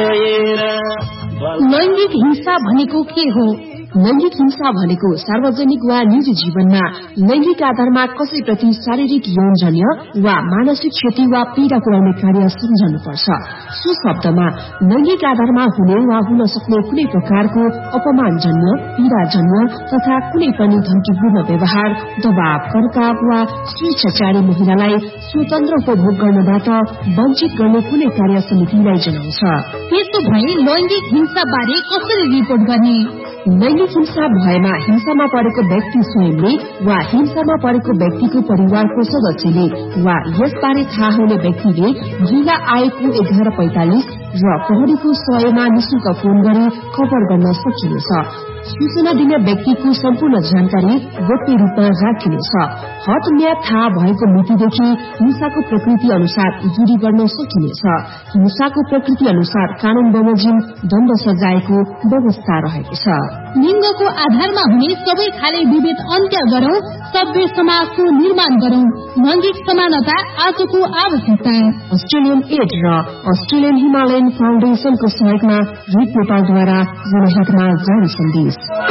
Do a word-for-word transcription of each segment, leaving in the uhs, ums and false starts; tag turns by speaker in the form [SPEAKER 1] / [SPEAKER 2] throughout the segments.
[SPEAKER 1] लैंगिक हिंसा भनेको के हो? लैंगिक हिंसा भनेको सार्वजनिक वा निजी जीवनमा लैंगिक आधारमा कसैप्रति शारीरिक यौनजन्य वा मानसिक क्षति वा पीड़ा पुर्याउने कार्य सम्झनुपर्छ। सो शब्दमा लैंगिक आधारमा हुने वा हुन सक्ने कुनै प्रकारको अपमानजन्य, पीड़ाजन्य तथा कुनै पनि धम्कीपूर्ण व्यवहार, दबाव, कर्तव्य वा स्वेच्छाचारी महिलालाई स्वतन्त्र उपभोग गर्नबाट वञ्चित गर्ने कुनै कार्य समितिलाई जनाउँछ।
[SPEAKER 2] त्यसो भए लैंगिक हिंसा बारे कसरी रिपोर्ट गर्ने?
[SPEAKER 1] लैंगिक हिंसा भएमा हिंसामा परेको व्यक्ति स्वयंले वा हिंसामा परेको व्यक्तिको परिवारको सदस्यले वा यसबारे थाहा हुने व्यक्तिले महिला आएको एघार पैंतालिस र प्रहरीको सयमा निशुल्क फोन गरी खबर गर्न सकिनेछ। सूचना दिने व्यक्तिको सम्पूर्ण जानकारी गोप्य रूपमा राखिनेछ। हद म्याद थाहा भएको मितिदेखि हिंसाको प्रकृति अनुसार जुरी गर्न सकिनेछ। हिंसाको प्रकृति अनुसार कानून बमोजिम दण्ड सजायको व्यवस्था रहेको छ।
[SPEAKER 2] लिंगको आधारमा हुने सबै खाले विभेद अन्त्य गरौं, सभ्य समाजको निर्माण गरौं। लैंगिक समानता आजको आवश्यकता।
[SPEAKER 1] अस्ट्रेलियन एड र अस्ट्रेलियन हिमालयन फाउन्डेशनको सहयोगमा रिट नेपालद्वारा जनहितमा जारी सन्देश।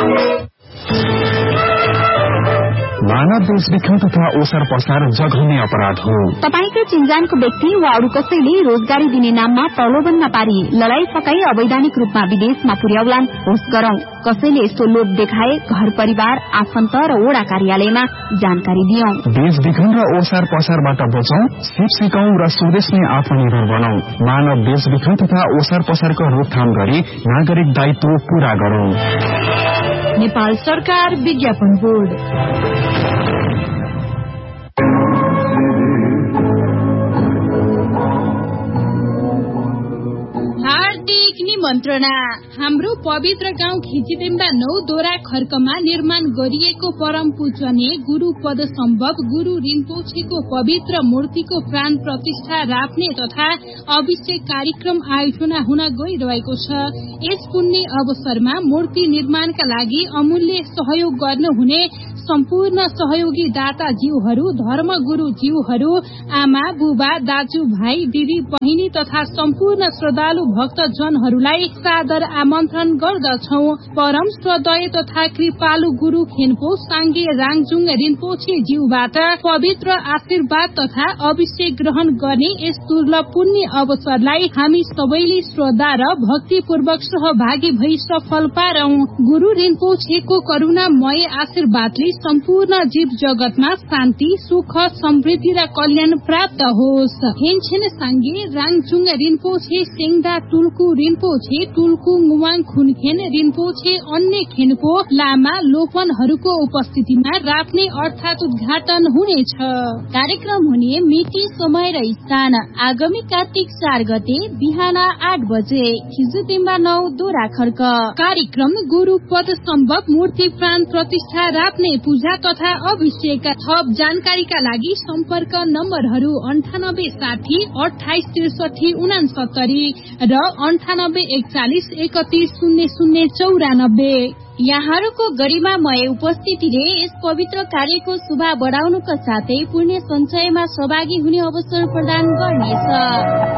[SPEAKER 3] मानव बेचबिखन तथा ओसार पसार जघन्य अपराध हो।
[SPEAKER 4] तपाईकै चिन्जानको व्यक्ति वा अरू कसैले रोजगारी दिने नाममा प्रलोभनमा पारी लडाई सकाई अवैधानिक रूपमा विदेशमा पुर्याउलान् होस् गरौं। कसैले यस्तो लोभ देखाए घर परिवार, आफन्त र वडा कार्यालयमा जानकारी दियौं।
[SPEAKER 3] बेचबिखन र ओसार पसारबाट बचौं, सिप सिकौं र स्वदेशमै आत्मनिर्भर बनौं। मानव बेचबिखन तथा ओसार पसारको रोकथाम गरी नागरिक दायित्व पूरा गरौं।
[SPEAKER 2] नेपाल सरकार विज्ञापन बोर्ड। हार्दिक निमन्त्रणा। हाम्रो पवित्र गाउँ खिचिदेम्बा नौ दोरा खर्कमा निर्माण गरिएको परम पूजनीय गुरु पद सम्भव गुरु रिम्पोछेको पवित्र मूर्तिको प्राण प्रतिष्ठा राख्ने तथा अभिषेक कार्यक्रम आयोजना हुन गइरहेको छ। यस पुण्य अवसरमा मूर्ति निर्माणका लागि अमूल्य सहयोग गर्नुहुने सम्पूर्ण सहयोगी दाता जीवहरू, धर्म गुरु जीवहरू, आमा बुबा, दाजु भाइ, दिदी बहिनी तथा सम्पूर्ण श्रद्धालु भक्तजनहरूलाई सादर आमन्त्रण गर्दछौ। परम श्रद्धेय तथा कृपालु गुरु खेन्पो साङ्गे राङजुङ रिम्पोछे ज्यूबाट पवित्र आशीर्वाद तथा अभिषेक ग्रहण गर्ने यस दुर्लभ पुण्य अवसरलाई हामी सबैले श्रद्धा र भक्तिपूर्वक सहभागी भई सफल पारौं। गुरु रिम्पोछेको करुणामय आशीर्वादले सम्पूर्ण जीव जगतमा शान्ति, सुख, समृद्धि र कल्याण प्राप्त होस्। हेनछेन साङ्गे राङजुङ रिम्पोछे सेङ्दा टुल्कु रिम्पोछे टुल्कु मुवाङ खुनखेन रिम्पोछे अन्य खेनको लामा लोकनहरूको उपस्थितिमा राख्ने अर्थात उद्घाटन हुनेछ। कार्यक्रम हुने मिति, समय र स्थान आगामी कार्तिक चार गते बिहान आठ बजे खिजुतिम्बा नौ दोरा खर्क। कार्यक्रम गुरु पद सम्भव मूर्ति प्राण प्रतिष्ठा राख्ने पूजा तथा अभिषेक। थप जानकारीका लागि सम्पर्क नम्बरहरू अन्ठानब्बे साठी अठाइस त्रिसठी उनासत्तरी र अन्ठानब्बे एकचालिस एकतीस शून्य शून्य चौरानब्बे। यहाँहरूको गरिमामय उपस्थितिले यस पवित्र कार्यको शोभा बढाउनुका साथै पुण्य सञ्चयमा सहभागी हुने अवसर प्रदान गर्नेछ।